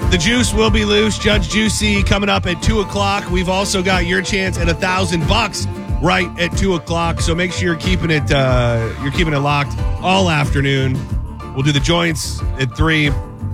The juice will be loose. Judge Juicy coming up at 2 o'clock. We've also got your chance at $1,000 right at 2 o'clock. So make sure you're keeping it locked all afternoon. We'll do the joints at 3.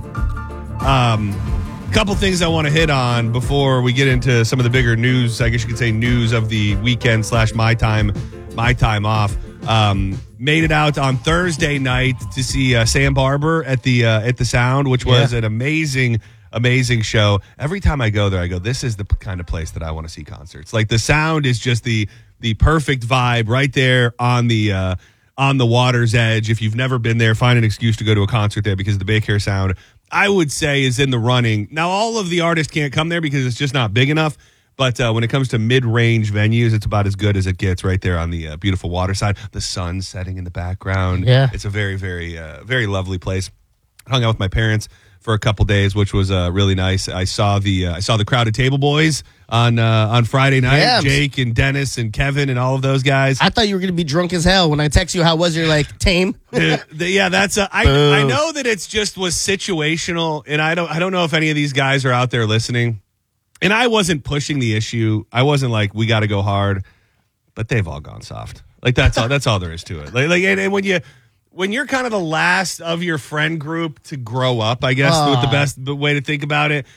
Couple things I want to hit on before we get into some of the bigger news. I guess you could say news of the weekend / my time off. Made it out on Thursday night to see Sam Barber at the Sound, which was an amazing show. Every time I go there, I go, this is the kind of place that I want to see concerts. Like the Sound is just the perfect vibe right there on the water's edge. If you've never been there, find an excuse to go to a concert there because the Bay Care Sound, I would say, is in the running. Now, all of the artists can't come there because it's just not big enough. But when it comes to mid-range venues, it's about as good as it gets right there on the beautiful water side. The sun setting in the background. Yeah. It's a very, very, very lovely place. Hung out with my parents for a couple days, which was really nice. I saw the Crowded Table Boys on Friday night. Yeah. Jake and Dennis and Kevin and all of those guys. I thought you were going to be drunk as hell when I text you. How was your tame? Yeah, that's I know that it's just was situational, and I don't know if any of these guys are out there listening. And I wasn't pushing the issue. I wasn't like, we got to go hard, but they've all gone soft. Like that's all there is to it. And when you're kind of the last of your friend group to grow up, I guess with the best way to think about it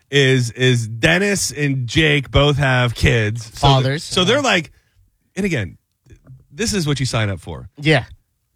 is Dennis and Jake both have kids, fathers. So they're like, and again, this is what you sign up for. Yeah.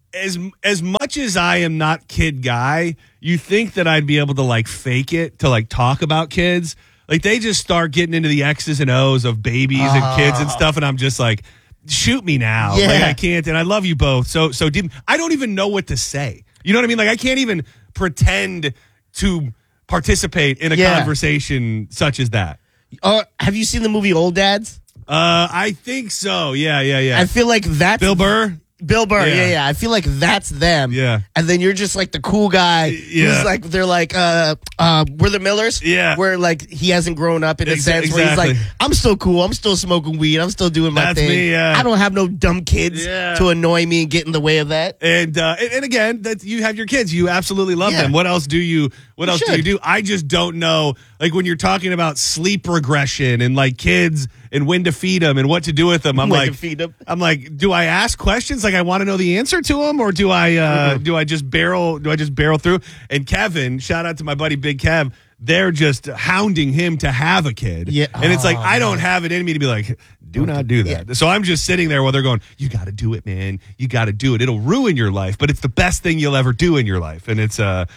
As much as I am not kid guy, you think that I'd be able to fake it to talk about kids. Like they just start getting into the X's and O's of babies and kids and stuff, and I'm just like, shoot me now. Yeah. Like I can't, and I love you both. So I don't even know what to say. You know what I mean? Like I can't even pretend to participate in a conversation such as that. Have you seen the movie Old Dads? I think so. Yeah. I feel like that's Bill Burr. Yeah. I feel like that's them. Yeah. And then you're just like the cool guy who's like, they're like, we're the Millers. Yeah. Where he hasn't grown up in a sense where he's exactly. like, I'm still cool. I'm still smoking weed. I'm still doing my That's thing. me, yeah. I don't have no dumb kids to annoy me and get in the way of that. And again, that you have your kids. You absolutely love them. What else do you do? I just don't know. Like when you're talking about sleep regression and kids and when to feed them and what to do with them, I'm like, do I ask questions? Like I want to know the answer to them, or do I just barrel through? And Kevin, shout out to my buddy Big Kev. They're just hounding him to have a kid. Yeah. And it's like, I don't have it in me to be like, do not do that. Yeah. So I'm just sitting there while they're going, you got to do it, man. You got to do it. It'll ruin your life, but it's the best thing you'll ever do in your life. And it's,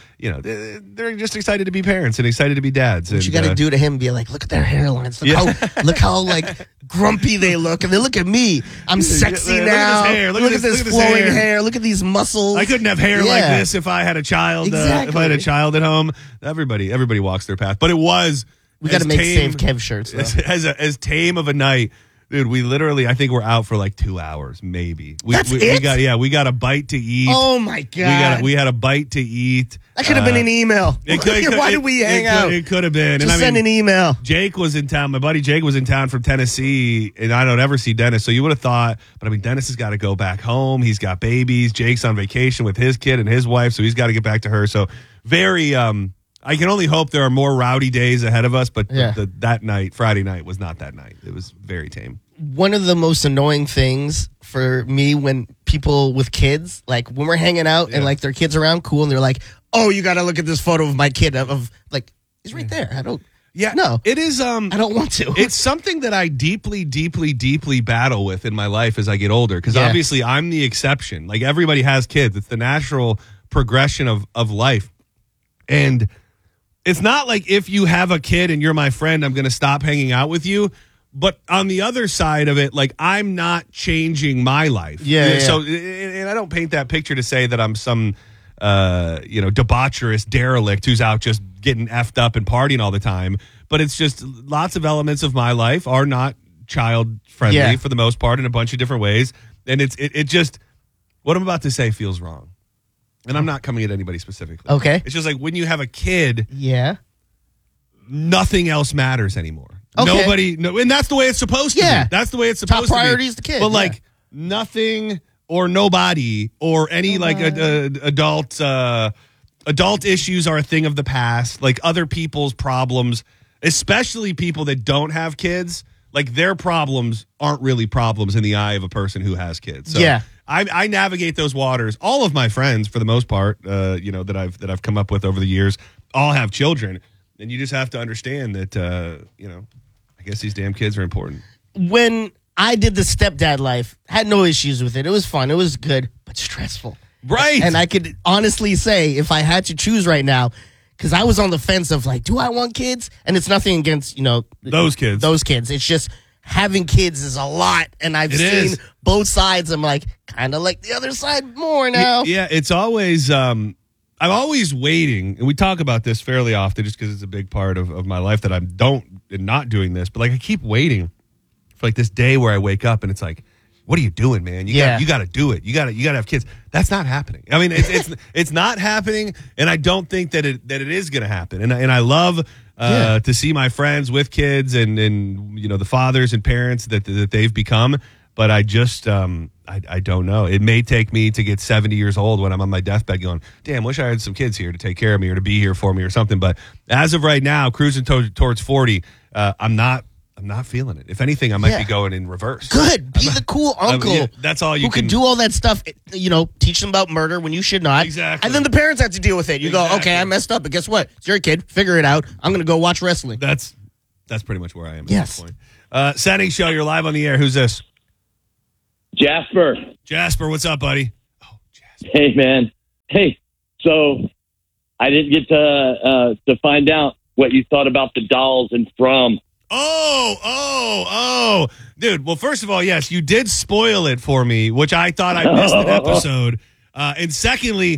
they're just excited to be parents and excited to be dads. What you got to do to him, be like, look at their hairlines. Look how grumpy they look. And then look at me. I'm sexy now. Look at this flowing hair. Look at these muscles. I couldn't have hair like this if I had a child. Exactly. If I had a child at home, everybody walks their path. But it was. We got to make Save Kev shirts. As tame of a night. Dude, we literally, I think we're out for 2 hours, maybe. That's it? We got a bite to eat. Oh my God. We had a bite to eat. That could have been an email. Why did we hang out? It could have been. Just send an email. Jake was in town. My buddy Jake was in town from Tennessee, and I don't ever see Dennis. So you would have thought, but Dennis has got to go back home. He's got babies. Jake's on vacation with his kid and his wife, so he's got to get back to her. So very, I can only hope there are more rowdy days ahead of us, but that night, Friday night, was not that night. It was very tame. One of the most annoying things for me when people with kids, when we're hanging out and their kids around, cool, and they're like, oh, you got to look at this photo of my kid. He's right there. I don't. Yeah, no, it is. I don't want to. It's something that I deeply, deeply, deeply battle with in my life as I get older. Because obviously I'm the exception. Like everybody has kids. It's the natural progression of life. And it's not like if you have a kid and you're my friend, I'm going to stop hanging out with you. But on the other side of it, I'm not changing my life. Yeah. So, and I don't paint that picture to say that I'm some, debaucherous derelict who's out just getting effed up and partying all the time. But it's just lots of elements of my life are not child friendly for the most part in a bunch of different ways. And it just, what I'm about to say feels wrong. And I'm not coming at anybody specifically. Okay. It's just when you have a kid, nothing else matters anymore. Okay. And that's the way it's supposed to be. That's the way it's supposed to be. Top priority is the kid. But nothing or nobody or any adult adult issues are a thing of the past. Like other people's problems, especially people that don't have kids, like their problems aren't really problems in the eye of a person who has kids. So Yeah. I navigate those waters. All of my friends, for the most part, that I've come up with over the years, all have children, and you just have to understand that I guess these damn kids are important. When I did the stepdad life, had no issues with it. It was fun. It was good, but stressful. Right. And I could honestly say, if I had to choose right now, because I was on the fence of like, do I want kids? And it's nothing against Those kids. It's just having kids is a lot, and I've seen both sides. I'm like, kind of like the other side more now. Yeah, it's always. I'm always waiting, and we talk about this fairly often, just because it's a big part of my life that I'm not doing this. But like, I keep waiting for like this day where I wake up and it's like, what are you doing, man? You got to do it. You got to have kids. That's not happening. I mean, it's not happening, and I don't think that it is going to happen. And I love to see my friends with kids and the fathers and parents that they've become. But I just I don't know. It may take me to get 70 years old when I'm on my deathbed going, damn, wish I had some kids here to take care of me or to be here for me or something. But as of right now, cruising towards 40, I'm not feeling it. If anything, I might be going in reverse. Good. Be the cool uncle. That's all you who can do all that stuff, teach them about murder when you should not. Exactly. And then the parents have to deal with it. You go, okay, I messed up, but guess what? It's your kid. Figure it out. I'm going to go watch wrestling. That's pretty much where I am at this point. Setting Show, you're live on the air. Who's this? Jasper. Jasper, what's up, buddy? Oh, Jasper. Hey, man. Hey, so I didn't get to find out what you thought about the dolls and From. Oh. Dude, well, first of all, yes, you did spoil it for me, which I thought I missed an episode. And secondly,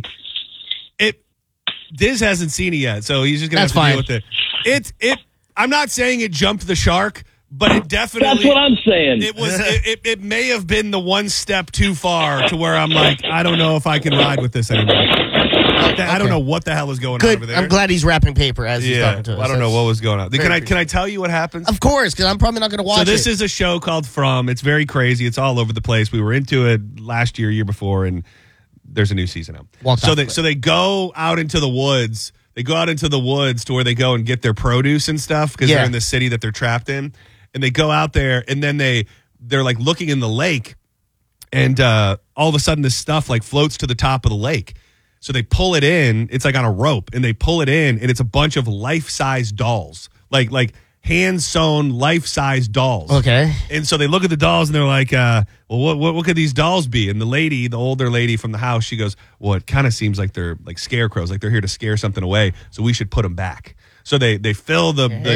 Diz hasn't seen it yet, so he's just going to have to deal with it. I'm not saying it jumped the shark, but it definitely... That's what I'm saying. It was. It may have been the one step too far to where I'm like, I don't know if I can ride with this anymore. I don't know what the hell is going on over there. I'm glad he's wrapping paper as he's talking to us. I don't know what was going on. Can I tell you what happens? Of course, because I'm probably not going to watch it. So this is a show called From. It's very crazy. It's all over the place. We were into it last year before, and there's a new season out. So they go out into the woods. They go out into the woods to where they go and get their produce and stuff because they're in the city that they're trapped in. And they go out there, and then they're like looking in the lake, and all of a sudden this stuff like floats to the top of the lake. So they pull it in. It's like on a rope, and they pull it in, and it's a bunch of life-size dolls, like hand-sewn life-size dolls. Okay. And so they look at the dolls, and they're like, well, what could these dolls be? And the older lady from the house, she goes, well, it kind of seems like they're like scarecrows, like they're here to scare something away, so we should put them back. So they fill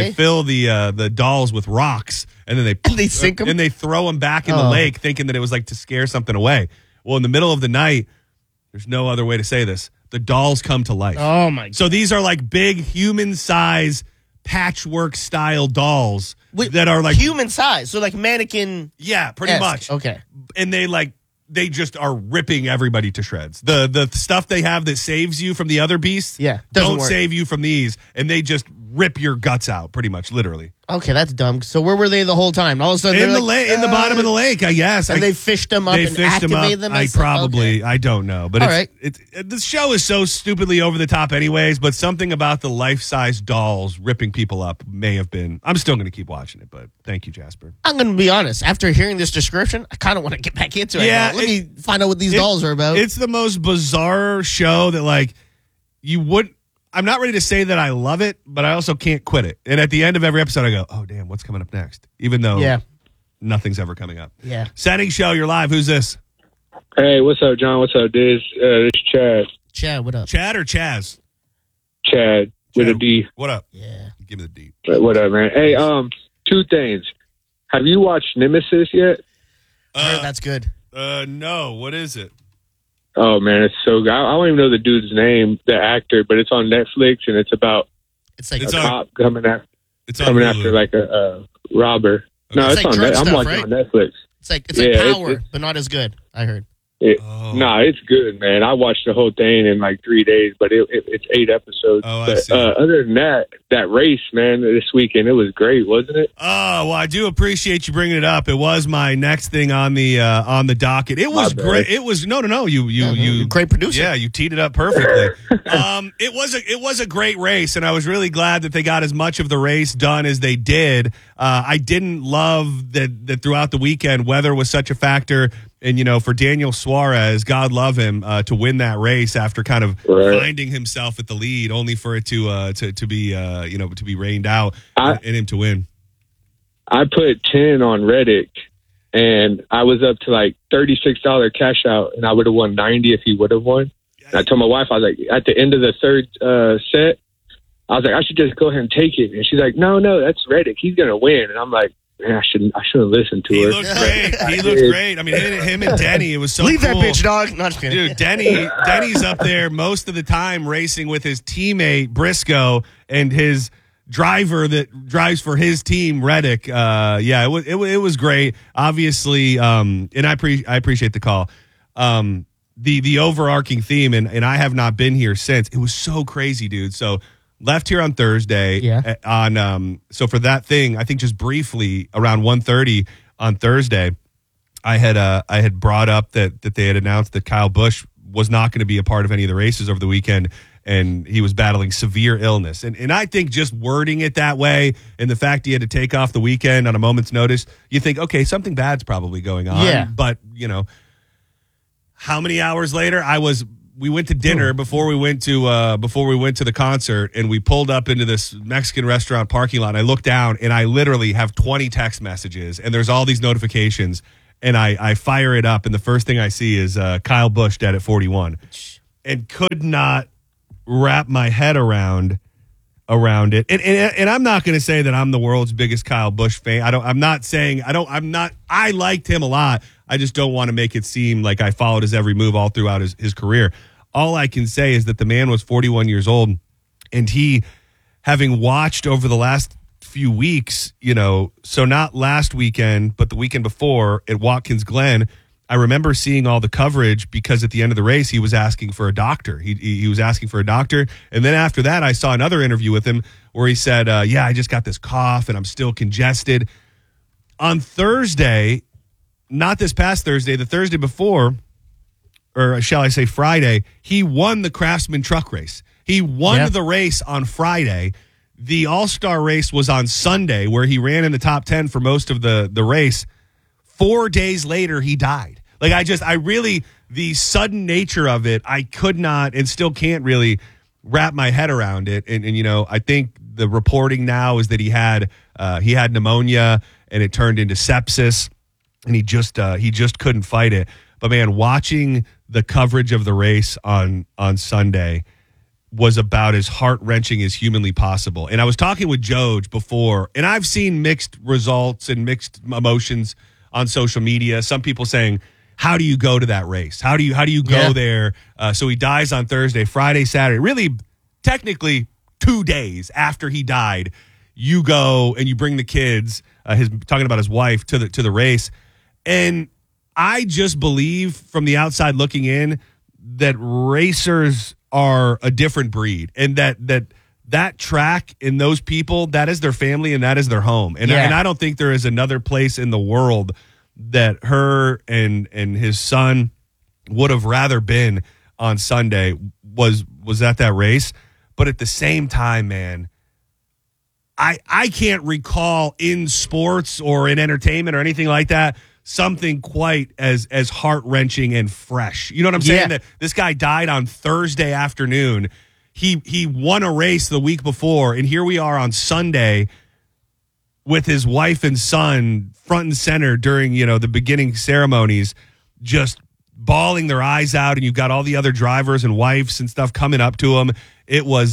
the dolls with rocks, and then they sink them, and they throw them back in the lake, thinking that it was like to scare something away. Well, in the middle of the night, there's no other way to say this, the dolls come to life. Oh my God! So these are like big human size patchwork style dolls that are like human size, so like mannequin. Yeah, pretty much. Okay, and they just are ripping everybody to shreds. The stuff they have that saves you from the other beasts, don't save you from these, and they just rip your guts out, pretty much, literally. Okay, that's dumb. So where were they the whole time? All of a sudden, in the bottom of the lake, I guess. And they fished them up and activated them. I don't know, but the show is so stupidly over the top, anyways. But something about the life-size dolls ripping people up may have been. I'm still going to keep watching it, but thank you, Jasper. I'm going to be honest. After hearing this description, I kind of want to get back into it. Yeah, let me find out what these dolls are about. It's the most bizarre show that like you would. I'm not ready to say that I love it, but I also can't quit it. And at the end of every episode, I go, oh, damn, what's coming up next? Even though nothing's ever coming up. Yeah. Setting Show, you're live. Who's this? Hey, what's up, John? What's up, Diz? This is Chad. Chad, what up? Chad or Chaz? Chad, with a D. What up? Yeah. Give me the D. What up, man? Hey, two things. Have you watched Nemesis yet? I heard that's good. No. What is it? Oh, man, it's so good. I don't even know the dude's name, the actor, but it's on Netflix, and it's about a cop coming after like a robber. Okay. No, it's like on I'm watching on Netflix. It's like Power, but not as good, I heard. Nah, it's good, man. I watched the whole thing in like 3 days, but it's 8 episodes. Oh, but, I see. Other than that race, man, this weekend, it was great, wasn't it? Oh, well, I do appreciate you bringing it up. It was my next thing on the docket. It was great. It was no. You great producer. Yeah, you teed it up perfectly. It was a great race, and I was really glad that they got as much of the race done as they did. I didn't love that throughout the weekend weather was such a factor. And, for Daniel Suarez, God love him, to win that race after kind of finding himself at the lead, only for it to be rained out and him to win. I put 10 on Reddick, and I was up to like $36 cash out, and I would have won 90 if he would have won. And I told my wife, I was like, at the end of the third set, I was like, I should just go ahead and take it. And she's like, no, that's Reddick. He's going to win. And I'm like, man, I shouldn't have listened to her. He looked great. He looked great. I mean, him and Denny, it was so Leave cool. that bitch, dog. Not just kidding. Dude, Denny's up there most of the time racing with his teammate Briscoe and his driver that drives for his team, Reddick. It was great. Obviously, and I appreciate the call. The overarching theme, and I have not been here since. It was so crazy, dude. So left here on Thursday. Yeah. So for that thing, I think just briefly around 1:30 on Thursday, I had brought up that they had announced that Kyle Busch was not going to be a part of any of the races over the weekend, and he was battling severe illness. And I think just wording it that way, and the fact he had to take off the weekend on a moment's notice, you think, okay, something bad's probably going on. Yeah. But how many hours later we went to dinner before we went to the concert, and we pulled up into this Mexican restaurant parking lot. And I look down, and I literally have 20 text messages, and there's all these notifications, and I fire it up, and the first thing I see is Kyle Busch dead at 41, and could not wrap my head around it. And I'm not going to say that I'm the world's biggest Kyle Busch fan. I liked him a lot. I just don't want to make it seem like I followed his every move all throughout his career. All I can say is that the man was 41 years old, and he, having watched over the last few weeks, so not last weekend, but the weekend before at Watkins Glen, I remember seeing all the coverage because at the end of the race, he was asking for a doctor. He was asking for a doctor. And then after that, I saw another interview with him where he said, I just got this cough and I'm still congested. On Thursday, not this past Thursday, the Thursday before, or shall I say Friday, he won the Craftsman truck race. He won the race on Friday. The All-Star race was on Sunday, where he ran in the top 10 for most of the race. 4 days later, he died. The sudden nature of it, I could not and still can't really wrap my head around it. And I think the reporting now is that he had pneumonia and it turned into sepsis, and he just couldn't fight it. But man, watching the coverage of the race on Sunday was about as heart-wrenching as humanly possible. And I was talking with Joj before, and I've seen mixed results and mixed emotions on social media. Some people saying, how do you go to that race? How do you go there? So he dies on Thursday, Friday, Saturday. Really, technically 2 days after he died, you go and you bring the kids, talking about his wife, to the race. And I just believe from the outside looking in that racers are a different breed, and that track and those people, that is their family and that is their home. And I don't think there is another place in the world that her and his son would have rather been on Sunday was at that race. But at the same time, man, I can't recall in sports or in entertainment or anything like that something quite as heart-wrenching and fresh. You know what I'm saying? That this guy died on Thursday afternoon. He won a race the week before, and here we are on Sunday with his wife and son front and center during, the beginning ceremonies, just bawling their eyes out, and you've got all the other drivers and wives and stuff coming up to him. It was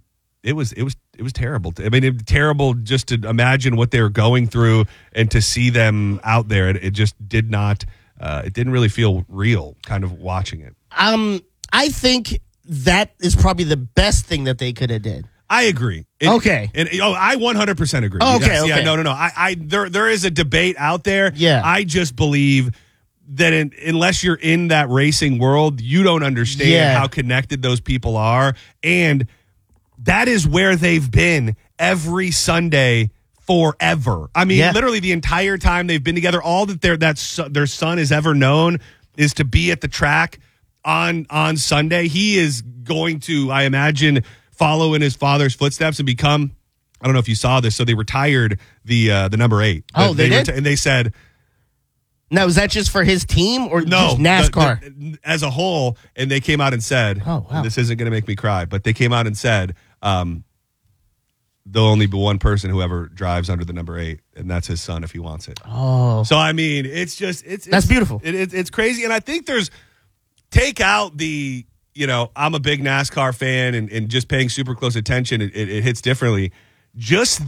terrible. I mean, terrible just to imagine what they were going through and to see them out there. It just did not. It didn't really feel real. Kind of watching it. I think that is probably the best thing that they could have did. I agree. Okay. I 100% agree. Okay. Yeah, no. There is a debate out there. Yeah. I just believe unless you're in that racing world, you don't understand Yeah. how connected those people are. And that is where they've been every Sunday forever. I mean, Yeah. literally the entire time they've been together, all that their son has ever known is to be at the track on Sunday. He is going to, I imagine, follow in his father's footsteps and become, I don't know if you saw this, so they retired the number 8. Oh, they did? And they said, Now, is that just for his team or no, just NASCAR? as a whole, and they came out and said, Oh, wow. and this isn't going to make me cry, but they came out and said, there'll only be one person who ever drives under the number 8, and that's his son if he wants it. Oh, So, I mean, it's just, That's beautiful. It's crazy. And I think take out the, I'm a big NASCAR fan and just paying super close attention, it hits differently. Just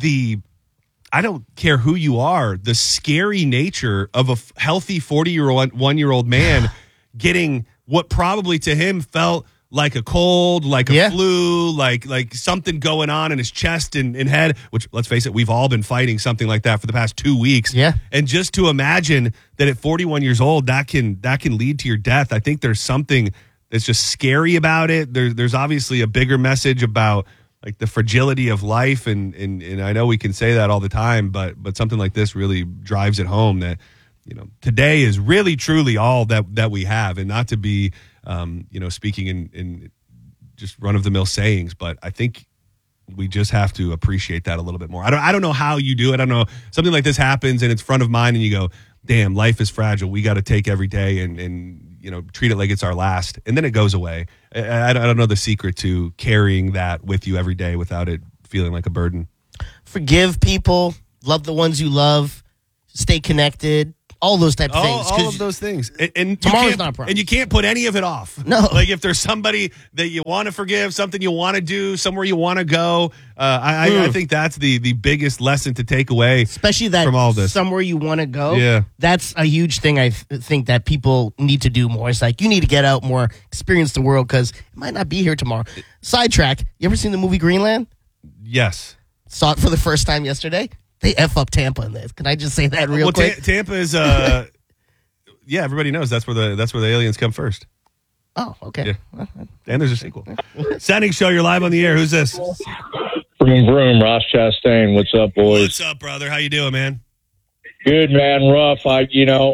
I don't care who you are, the scary nature of a healthy 41-year-old man getting what probably to him felt like a cold, like a flu, like something going on in his chest and head, which, let's face it, we've all been fighting something like that for the past 2 weeks. Yeah. And just to imagine that at 41 years old, that can lead to your death. I think there's something that's just scary about it. There's obviously a bigger message about like the fragility of life, and I know we can say that all the time, but something like this really drives it home that today is really truly all that we have, and not to be speaking in just run of the mill sayings, but I think we just have to appreciate that a little bit more. I don't know how you do it. I don't know, something like this happens and it's front of mind, and you go, damn, life is fragile. We got to take every day and treat it like it's our last, and then it goes away. I don't know the secret to carrying that with you every day without it feeling like a burden. forgive people, love the ones you love, stay connected. All those type of things. All of those things. And tomorrow's not a problem. And you can't put any of it off. No. Like if there's somebody that you want to forgive, something you want to do, somewhere you want to go, I think that's the biggest lesson to take away. Especially that from all this. somewhere you want to go. Yeah. That's a huge thing I think that people need to do more. It's like you need to get out more, experience the world because it might not be here tomorrow. Sidetrack. You ever seen the movie Greenland? Yes. Saw it for the first time yesterday. They F up Tampa in this. Can I just say that real quick? Tampa is yeah, everybody knows that's where the aliens come first. Oh, okay. Yeah. And there's a sequel. Sending show, you're live on the air. Who's this? Vroom, vroom, Ross Chastain. What's up, boys? What's up, brother? How you doing, man? Good, man. Rough. I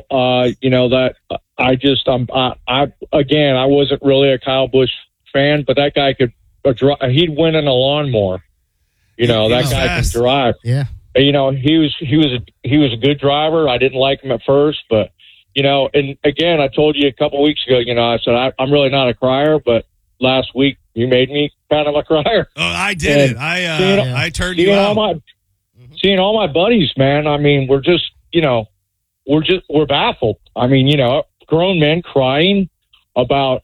wasn't really a Kyle Busch fan, but that guy he'd win in a lawnmower. That guy fast. can drive. Yeah. He was a good driver. I didn't like him at first, but and again, I told you a couple weeks ago, I said I'm really not a crier, but last week you made me kind of a crier. Oh, I did it. I turned you out. Seeing all my buddies, man. I mean, we're just we're baffled. I mean, grown men crying about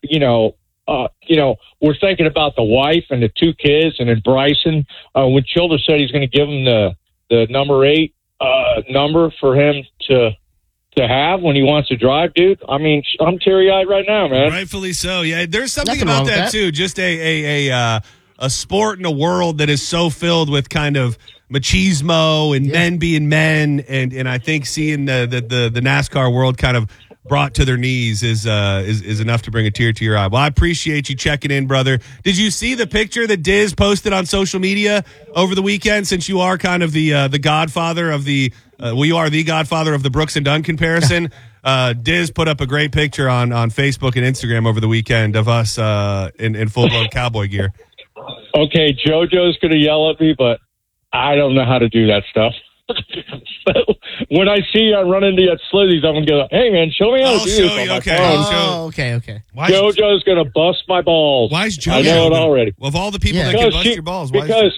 we're thinking about the wife and the two kids, and then Bryson when Childer said he's going to give him the number 8 number for him to have when he wants to drive, dude. I mean, I'm teary-eyed right now, man. Rightfully so. Yeah, there's something Nothing about wrong with that that. too. Just a sport in a world that is so filled with kind of machismo and men being men, and I think seeing the NASCAR world kind of brought to their knees is enough to bring a tear to your eye. Well, I appreciate you checking in, brother. Did you see the picture that Diz posted on social media over the weekend? Since you are kind of the godfather of you are the godfather of the Brooks and Dunn comparison. Diz put up a great picture on Facebook and Instagram over the weekend of us in full blown cowboy gear. Okay, JoJo's going to yell at me, but I don't know how to do that stuff. So when I see I run into you at Slizzy's, I'm going to go, hey, man, show me how I'll to do show this on you, my okay. phone. Okay. JoJo's going to bust my balls. Why is JoJo? I know it already. Well, of all the people Yeah. that can bust your balls, why Because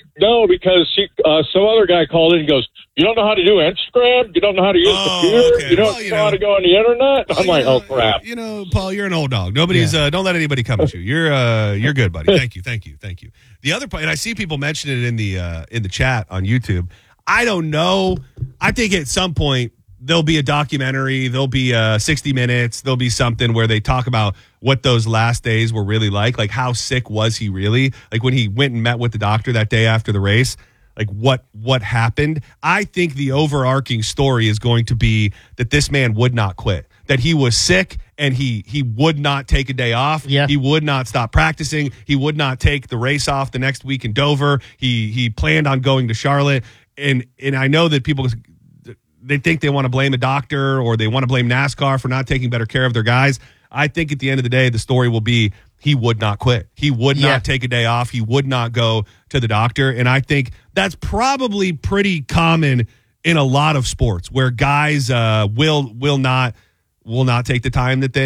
some other guy called in and goes, you don't know how to do Instagram? You don't know how to use the computer? okay. You don't Well, know how to go on the internet? I'm like, oh, crap. Paul, you're an old dog. Nobody's don't let anybody come at you. You're good, buddy. Thank you. The other part, and I see people mention it in the chat on YouTube. I don't know. I think at some point there'll be a documentary, there'll be 60 Minutes, there'll be something where they talk about what those last days were really like how sick was he really? Like when he went and met with the doctor that day after the race, like what happened? I think the overarching story is going to be that this man would not quit. that he was sick and he would not take a day off. Yeah. He would not stop practicing. He would not take the race off the next week in Dover. He planned on going to Charlotte. And I know that people, they think they want to blame a doctor or they want to blame NASCAR for not taking better care of their guys. I think at the end of the day, the story will be he would not quit. He would not take a day off. He would not go to the doctor. And I think that's probably pretty common in a lot of sports where guys will not take the time that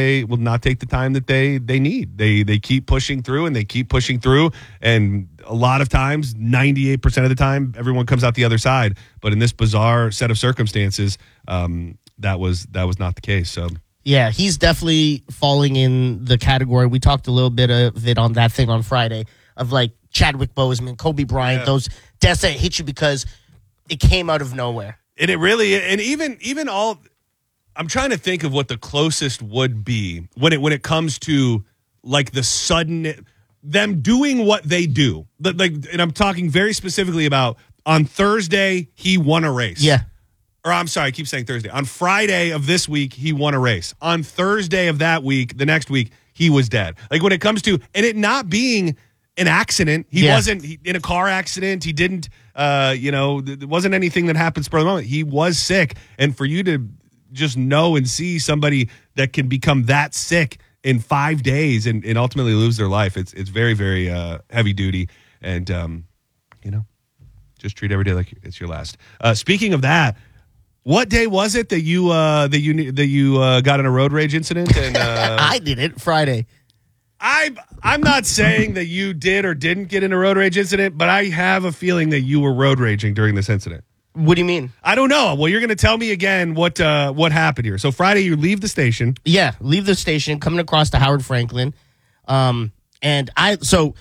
they need. They keep pushing through and they keep pushing through. And a lot of times, 98% of the time, everyone comes out the other side. But in this bizarre set of circumstances, that was not the case. So. Yeah, he's definitely falling in the category. We talked a little bit of it on that thing on Friday of like Chadwick Boseman, Kobe Bryant, those deaths that hit you because it came out of nowhere. And it really, and even all, I'm trying to think of what the closest would be when it comes to like the sudden, them doing what they do. Like, and I'm talking very specifically about on Thursday, he won a race. Yeah. Or I'm sorry, I keep saying Thursday. On Friday of this week, he won a race. On Thursday of that week, the next week, he was dead. Like when it comes to, and it not being an accident, he wasn't in a car accident. He didn't, there wasn't anything that happened spur of the moment. He was sick. And for you to just know and see somebody that can become that sick in 5 days and ultimately lose their life, it's very, very heavy duty. And, just treat every day like it's your last. Speaking of that, what day was it that you got in a road rage incident? And I did it Friday. I'm not saying that you did or didn't get in a road rage incident, but I have a feeling that you were road raging during this incident. What do you mean? I don't know. Well, you're going to tell me again what happened here. So Friday, you leave the station. Yeah, leave the station, coming across to Howard Franklin. And so